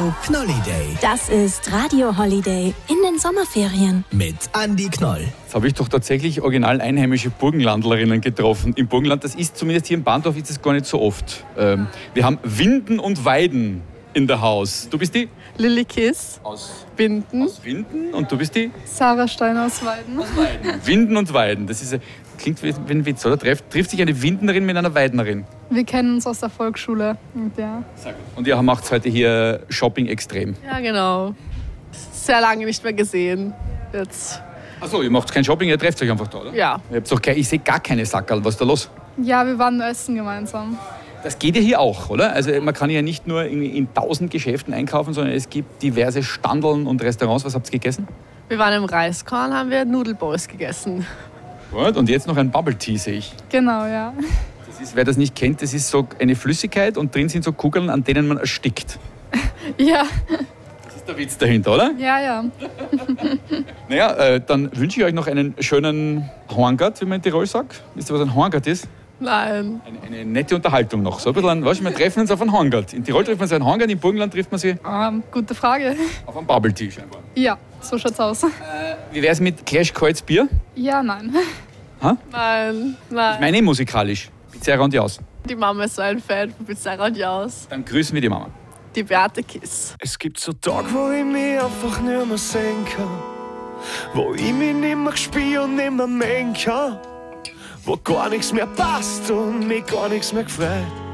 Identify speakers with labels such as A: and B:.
A: Radio Knolliday.
B: Das ist Radio Holiday in den Sommerferien.
A: Mit Andi Knoll.
C: Jetzt habe ich doch tatsächlich original einheimische Burgenlandlerinnen getroffen. Im Burgenland, das ist zumindest hier im Bahndorf, ist es gar nicht so oft. Wir haben Winden und Weiden in der Haus. Du bist die?
D: Lilly Kiss
C: Aus
D: Winden.
C: Aus Winden. Und du bist die?
D: Sarah Stein aus Weiden.
C: Winden und Weiden. Das ist, klingt wie ein Witz, oder? Trifft sich eine Windenerin mit einer Weidnerin?
D: Wir kennen uns aus der Volksschule.
C: Und ihr macht heute hier Shopping extrem.
D: Ja, genau. Sehr lange nicht mehr gesehen. Jetzt.
C: Achso, ihr macht kein Shopping, ihr trefft euch einfach da, oder?
D: Ja.
C: Ich sehe gar keine Sackerl. Was ist da los?
D: Ja, wir waren essen gemeinsam.
C: Das geht ja hier auch, oder? Also man kann ja nicht nur in 1000 Geschäften einkaufen, sondern es gibt diverse Standeln und Restaurants. Was habt ihr gegessen?
D: Wir waren im Reiskorn, haben wir Nudelbowls gegessen.
C: Gut, und jetzt noch ein Bubble Tea, sehe ich.
D: Genau, ja.
C: Das ist, wer das nicht kennt, das ist so eine Flüssigkeit und drin sind so Kugeln, an denen man erstickt.
D: Ja.
C: Das ist der Witz dahinter, oder?
D: Ja, ja.
C: Naja, dann wünsche ich euch noch einen schönen Horngart, wie man in Tirol sagt. Wisst ihr, was ein Horngart ist?
D: Nein.
C: Eine nette Unterhaltung noch. So ein bisschen, wir treffen uns auf einen Horngart. In Tirol trifft man sich einen Horngart, im Burgenland trifft man sie
D: Gute Frage.
C: auf einen Bubble Tea scheinbar.
D: Ja, so schaut's aus.
C: Wie wär's mit Clash Kaltes Bier?
D: Ja, nein.
C: Ich
D: Nein, nein.
C: meine musikalisch. Pizzeria und Jaus.
D: Die Mama ist so ein Fan von Pizzeria und Jaus.
C: Dann grüßen wir die Mama.
D: Die Beate Kiss.
E: Es gibt so Tage, wo ich mich einfach nicht mehr sehen kann. Wo ich mich nicht mehr spüre und nicht mehr mengen kann. Wo gar nichts mehr passt und mich gar nichts mehr gefreut.